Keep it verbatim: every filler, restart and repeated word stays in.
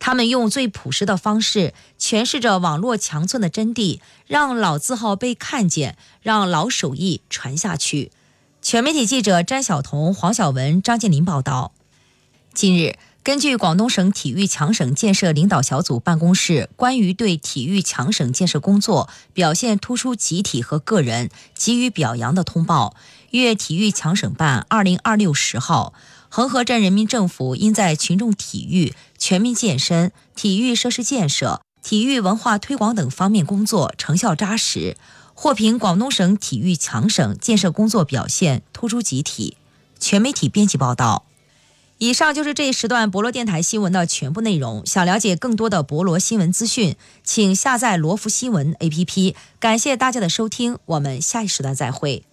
他们用最朴实的方式诠释着网络强村的真谛，让老字号被看见，让老手艺传下去。全媒体记者詹晓彤、黄晓文、张建林报道。近日，根据广东省体育强省建设领导小组办公室关于对体育强省建设工作表现突出集体和个人给予表扬的通报，粤体育强省办二零二六十号，恒河镇人民政府因在群众体育、全民健身、体育设施建设、体育文化推广等方面工作成效扎实，获评广东省体育强省建设工作表现突出集体。全媒体编辑报道。以上就是这一时段博罗电台新闻的全部内容。想了解更多的博罗新闻资讯，请下载罗福新闻 A P P。感谢大家的收听，我们下一时段再会。